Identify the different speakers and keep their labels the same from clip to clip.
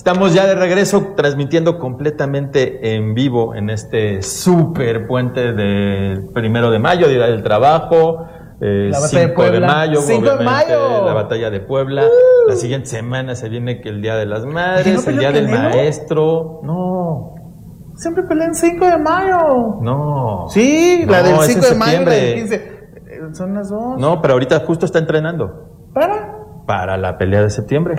Speaker 1: Estamos ya de regreso transmitiendo completamente en vivo en este super puente del 1 de mayo, Día del Trabajo, 5 de mayo,
Speaker 2: 5 de mayo,
Speaker 1: la batalla de Puebla. La siguiente semana se viene que el Día de las Madres, el Día del Maestro. No.
Speaker 2: Siempre pelean 5 de mayo.
Speaker 1: No.
Speaker 2: Sí, la del 5 de mayo, la del
Speaker 1: 15.
Speaker 2: Son las dos.
Speaker 1: No, pero ahorita justo está entrenando. Para la pelea de septiembre.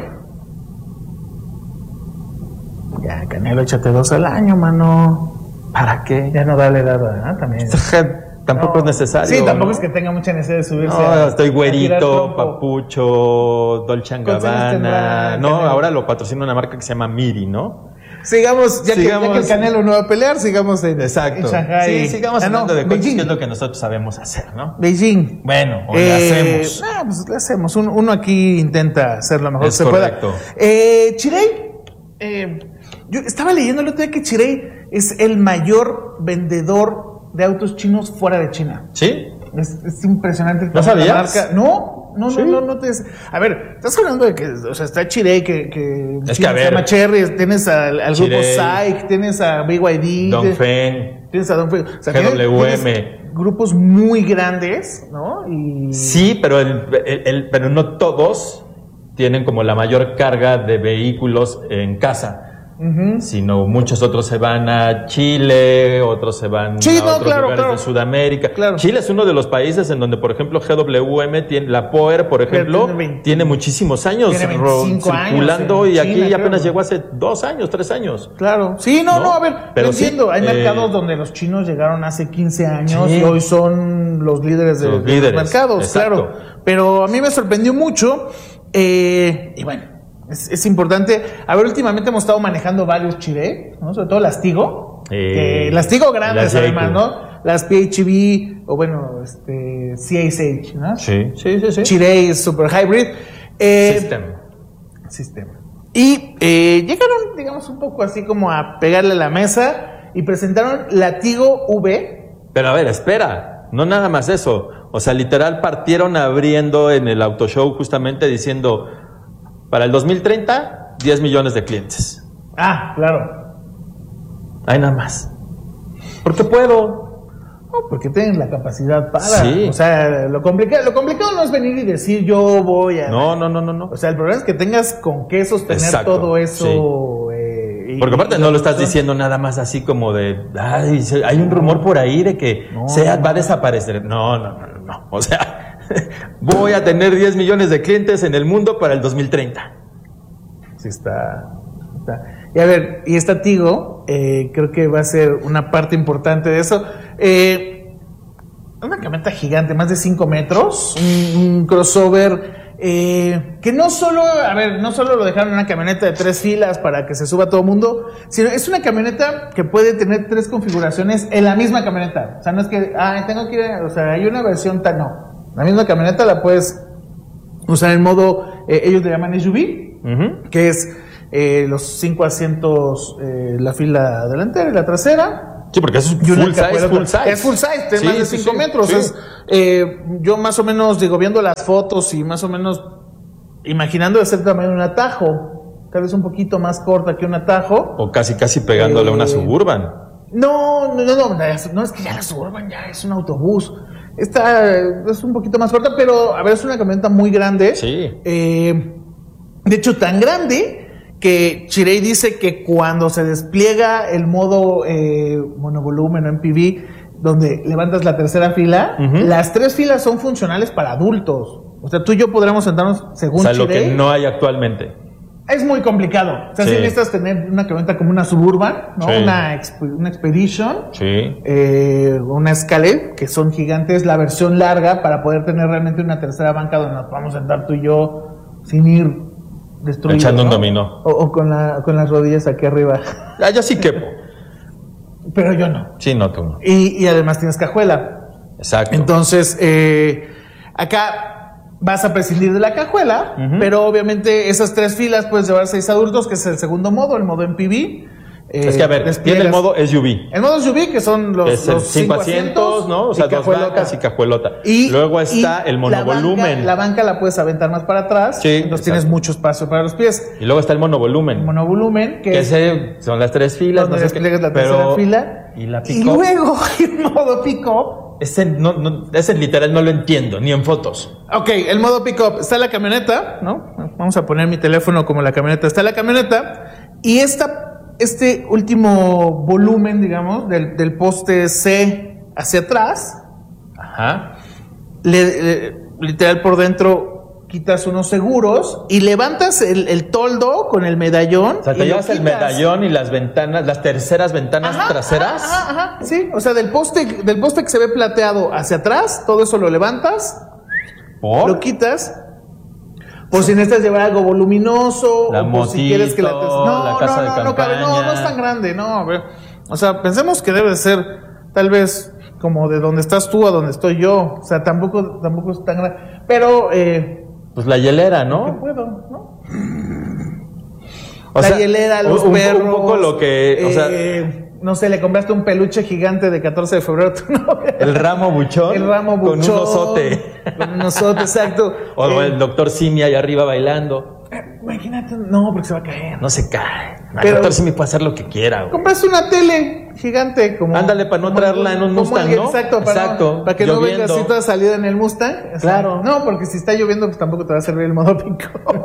Speaker 2: Ya, Canelo, échate 2 al año, mano.
Speaker 1: ¿Para qué?
Speaker 2: Ya no da la edad, ¿verdad? También.
Speaker 1: Tampoco es necesario.
Speaker 2: Sí, tampoco es que tenga mucha necesidad de subirse.
Speaker 1: No, estoy güerito, papucho, Dolce & Gabbana. No, ahora lo patrocina una marca que se llama Miri, ¿no?
Speaker 2: Sigamos, ya que el Canelo no va a pelear, sigamos en
Speaker 1: Sí,
Speaker 2: Shanghái.
Speaker 1: sigamos hablando de coches, que es lo que nosotros sabemos hacer, ¿no?
Speaker 2: Beijing.
Speaker 1: Bueno, o le hacemos.
Speaker 2: Pues le hacemos. Uno aquí intenta hacer lo mejor que se
Speaker 1: correcto.
Speaker 2: pueda. Chirey. Yo estaba leyendo el otro día que Chirey es el mayor vendedor de autos chinos fuera de China.
Speaker 1: ¿Sí?
Speaker 2: Es impresionante.
Speaker 1: ¿No sabías?
Speaker 2: Marca. No te... A ver, estás hablando de que, o sea, está Chirey, que
Speaker 1: es que a ver,
Speaker 2: se llama Cherry, tienes al grupo SAIC, tienes a BYD,
Speaker 1: Dongfeng,
Speaker 2: tienes a Dongfeng, o sea,
Speaker 1: GWM,
Speaker 2: grupos muy grandes, ¿no?
Speaker 1: Sí, pero pero no todos tienen como la mayor carga de vehículos en casa. Sino muchos otros se van a Chile, otros se van a otros lugares de Sudamérica.
Speaker 2: Claro.
Speaker 1: Chile es uno de los países en donde, por ejemplo, GWM tiene, la Power, por ejemplo, tiene muchísimos años circulando y aquí China, apenas llegó hace 2 años, 3 años.
Speaker 2: Claro. Sí, a ver, pero entiendo, hay mercados donde los chinos llegaron hace 15 años y hoy son los líderes de los mercados, claro. Pero a mí me sorprendió mucho y bueno, es importante. A ver, últimamente hemos estado manejando varios Chirey, ¿no? Sobre todo las Tigo. Las Tigo grandes, además, ¿no? Las PHEV, o bueno, CSH, ¿no?
Speaker 1: Sí.
Speaker 2: Chirey Super Hybrid. System. Y llegaron, digamos, un poco así como a pegarle a la mesa y presentaron la Tigo V.
Speaker 1: Pero a ver, espera. No nada más eso. O sea, literal partieron abriendo en el Auto Show justamente diciendo... Para el 2030, 10 millones de clientes.
Speaker 2: Claro.
Speaker 1: Hay nada más. ¿Por qué puedo?
Speaker 2: No, porque tienen la capacidad para.
Speaker 1: Sí.
Speaker 2: O sea, lo complicado no es venir y decir yo voy a.
Speaker 1: No.
Speaker 2: O sea, el problema es que tengas con qué sostener todo eso.
Speaker 1: Sí. Porque aparte no lo estás diciendo nada más así como de, hay un rumor por ahí de que SEAT va a desaparecer. No. O sea, voy a tener 10 millones de clientes en el mundo para el 2030.
Speaker 2: Sí, está. Y a ver, y esta Tigo, creo que va a ser una parte importante de eso. Una camioneta gigante, más de 5 metros, un crossover que no solo lo dejaron en una camioneta de 3 filas para que se suba todo el mundo, sino es una camioneta que puede tener 3 configuraciones en la misma camioneta. O sea, no es que, tengo que ir, o sea, hay una versión no. La misma camioneta la puedes usar en modo, ellos le llaman SUV, que es los 5 asientos, la fila delantera y la trasera.
Speaker 1: Sí, porque es full size.
Speaker 2: Es full size, de más de 5 metros.
Speaker 1: Sí.
Speaker 2: Yo más o menos, viendo las fotos y más o menos imaginando de ser tamaño de un Atajo, tal vez un poquito más corta que un Atajo.
Speaker 1: O casi pegándole a una Suburban.
Speaker 2: No, es que ya la Suburban ya es un autobús. Esta es un poquito más corta, pero a ver, es una camioneta muy grande.
Speaker 1: Sí.
Speaker 2: De hecho, tan grande que Chirey dice que cuando se despliega el modo monovolumen o MPV, donde levantas la tercera fila, las 3 filas son funcionales para adultos. O sea, tú y yo podremos sentarnos según Chirey.
Speaker 1: Lo que no hay actualmente.
Speaker 2: Es muy complicado. O sea, si necesitas tener una camioneta como una Suburban, ¿no? Una Expedition, una Escalade, que son gigantes, la versión larga para poder tener realmente una tercera banca donde nos podamos sentar tú y yo sin ir destruidos.
Speaker 1: Echando un dominó.
Speaker 2: O con las rodillas aquí arriba.
Speaker 1: Yo sí quepo.
Speaker 2: Pero yo no.
Speaker 1: Sí, no, tú no.
Speaker 2: Y además tienes cajuela.
Speaker 1: Exacto.
Speaker 2: Entonces, acá vas a prescindir de la cajuela, pero obviamente esas 3 filas puedes llevar 6 adultos, que es el segundo modo, el modo MPV.
Speaker 1: Es que a ver, tiene el modo SUV.
Speaker 2: El modo SUV, que son los
Speaker 1: 5 asientos, ¿no? O sea, 2 bancas y cajuelota. Y luego está el monovolumen.
Speaker 2: La banca la puedes aventar más para atrás.
Speaker 1: Sí.
Speaker 2: Entonces tienes mucho espacio para los pies.
Speaker 1: Y luego está el monovolumen.
Speaker 2: El monovolumen,
Speaker 1: que ese son las 3 filas.
Speaker 2: Donde despliegas la tercera fila.
Speaker 1: Y la
Speaker 2: pick-up. Y luego el modo pick-up.
Speaker 1: Ese literal no lo entiendo, ni en fotos.
Speaker 2: Ok, el modo pick-up. Está la camioneta, ¿no? Vamos a poner mi teléfono como la camioneta. Está la camioneta. Y este último volumen, digamos, del poste C hacia atrás.
Speaker 1: Ajá.
Speaker 2: Literal por dentro quitas unos seguros y levantas el toldo con el medallón.
Speaker 1: O sea, te llevas el medallón y las ventanas, las terceras ventanas traseras.
Speaker 2: Ajá. Sí, o sea, del poste que se ve plateado hacia atrás, todo eso lo levantas, lo quitas. Por si necesitas llevar algo voluminoso,
Speaker 1: la
Speaker 2: o por
Speaker 1: motito,
Speaker 2: si quieres que la
Speaker 1: casa de campaña.
Speaker 2: No es tan grande, no, a ver. O sea, pensemos que debe de ser tal vez como de donde estás tú a donde estoy yo. O sea, tampoco es tan grande. Pero
Speaker 1: pues la hielera, ¿no?
Speaker 2: Que puedo, ¿no?
Speaker 1: La
Speaker 2: hielera, los perros.
Speaker 1: Un poco lo que, o sea,
Speaker 2: no sé, le compraste un peluche gigante de 14 de febrero.
Speaker 1: El ramo buchón.
Speaker 2: El ramo buchón.
Speaker 1: Con un osote.
Speaker 2: Con un osote, exacto.
Speaker 1: O el doctor Simi ahí arriba bailando.
Speaker 2: Imagínate, no, porque se va a caer.
Speaker 1: No se cae. El doctor Simi puede hacer lo que quiera, güey.
Speaker 2: Compraste una tele gigante.
Speaker 1: Ándale, para no traerla en un Mustang, ¿no?
Speaker 2: Exacto, para que no venga así toda salida en el Mustang.
Speaker 1: Claro.
Speaker 2: No, porque si está lloviendo, pues tampoco te va a servir el modo pico.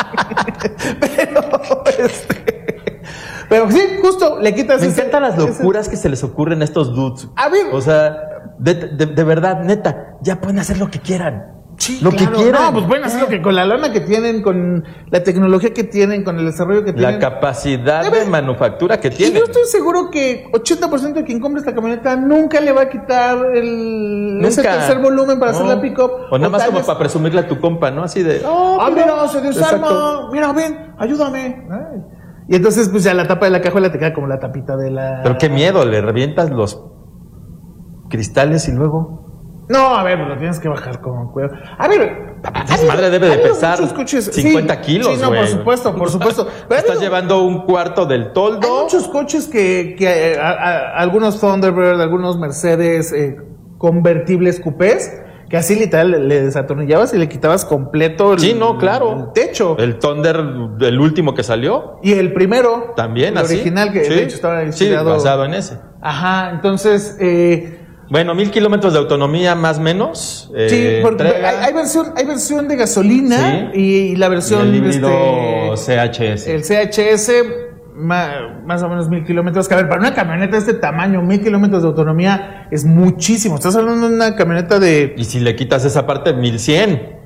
Speaker 2: Pero sí, justo le quitas.
Speaker 1: Me encantan las locuras que se les ocurren a estos dudes.
Speaker 2: A ver.
Speaker 1: O sea, de verdad, neta, ya pueden hacer lo que quieran.
Speaker 2: Sí,
Speaker 1: lo que quieran.
Speaker 2: No, pues pueden hacer lo que con la lana que tienen, con la tecnología que tienen, con el desarrollo que tienen.
Speaker 1: La capacidad de manufactura que tienen.
Speaker 2: Y yo estoy seguro que 80% de quien compre esta camioneta nunca le va a quitar ese tercer volumen para hacer la pick-up.
Speaker 1: O nada más como para presumirle a tu compa, ¿no? Así de...
Speaker 2: mira, se desarma. Mira, ven, ayúdame. Y entonces, pues ya la tapa de la cajuela te queda como la tapita de la...
Speaker 1: Pero qué miedo, le revientas los cristales y luego...
Speaker 2: No, a ver, lo tienes que bajar con cuidado. A ver...
Speaker 1: Esa madre debe de pesar 50 kilos,
Speaker 2: sí, no,
Speaker 1: güey.
Speaker 2: por supuesto.
Speaker 1: Estás llevando un cuarto del toldo.
Speaker 2: Hay muchos coches que algunos Thunderbird, algunos Mercedes convertibles coupés, que así literal le desatornillabas y le quitabas completo el techo.
Speaker 1: El Thunder, el último que salió.
Speaker 2: Y el primero.
Speaker 1: También
Speaker 2: el
Speaker 1: así.
Speaker 2: El original que de hecho estaba inspirado.
Speaker 1: Sí, basado en ese.
Speaker 2: Ajá, entonces...
Speaker 1: bueno, 1,000 kilómetros de autonomía más o menos.
Speaker 2: Sí, porque hay versión de gasolina y la versión...
Speaker 1: El híbrido CHS.
Speaker 2: El CHS... Más o menos 1,000 kilómetros. Que a ver, para una camioneta de este tamaño, 1,000 kilómetros de autonomía es muchísimo. Estás hablando de una camioneta de...
Speaker 1: Y si le quitas esa parte, 1,100.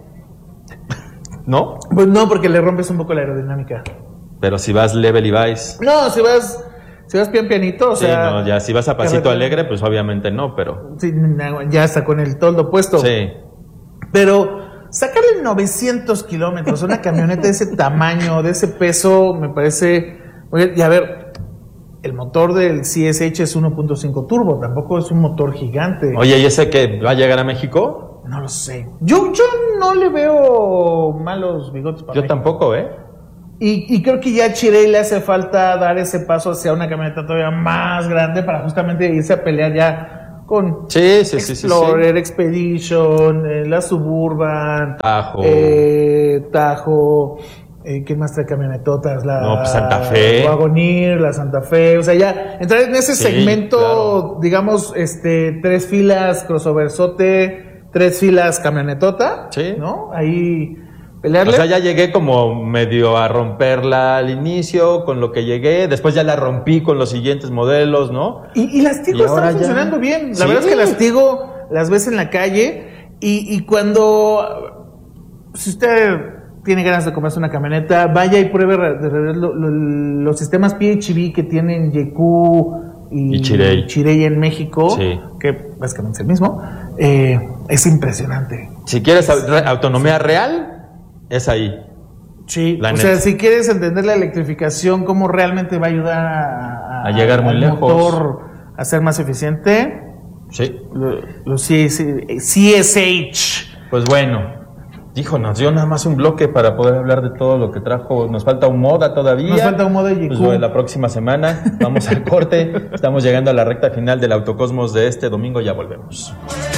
Speaker 1: ¿No?
Speaker 2: Pues no, porque le rompes un poco la aerodinámica.
Speaker 1: Pero si vas level y vais.
Speaker 2: No, si vas pianito, o sea...
Speaker 1: No, ya si vas a pasito alegre, pues obviamente no, pero...
Speaker 2: Sí, ya está con el toldo puesto.
Speaker 1: Sí.
Speaker 2: Pero... sacarle 900 kilómetros a una camioneta de ese tamaño, de ese peso, me parece... Y a ver, el motor del CSH es 1.5 turbo, tampoco es un motor gigante.
Speaker 1: Oye, ¿y ese que va a llegar a México?
Speaker 2: No lo sé. Yo no le veo malos bigotes para
Speaker 1: Yo
Speaker 2: México.
Speaker 1: tampoco,
Speaker 2: Y creo que ya a Chirey le hace falta dar ese paso hacia una camioneta todavía más grande para justamente irse a pelear ya con Explorer, Expedition, la Suburban, Tajo, ¿qué más trae camionetotas?
Speaker 1: Pues Santa Fe,
Speaker 2: Wagoneer, la Santa Fe, o sea, ya entrar en ese segmento, digamos, 3 filas crossoverzote, 3 filas camionetota, ¿no? Ahí pelearle.
Speaker 1: O sea, ya llegué como medio a romperla al inicio, con lo que llegué, después ya la rompí con los siguientes modelos, ¿no?
Speaker 2: Y las Tigo están funcionando bien. La verdad es que las Tigo las ves en la calle y cuando... Si usted tiene ganas de comprarse una camioneta, vaya y pruebe los sistemas PHEV que tienen YQ y Chirey en México, que básicamente es el mismo. Es impresionante.
Speaker 1: Si quieres autonomía real, es ahí.
Speaker 2: Sí, o sea, si quieres entender la electrificación, cómo realmente va a ayudar
Speaker 1: a llegar muy lejos,
Speaker 2: motor a ser más eficiente.
Speaker 1: Sí.
Speaker 2: Los CSH.
Speaker 1: Pues bueno. Hijo, nos dio nada más un bloque para poder hablar de todo lo que trajo. Nos falta un moda todavía.
Speaker 2: Nos falta un moda y
Speaker 1: pues, la próxima semana vamos al corte. Estamos llegando a la recta final del Autocosmos de este domingo. Ya volvemos.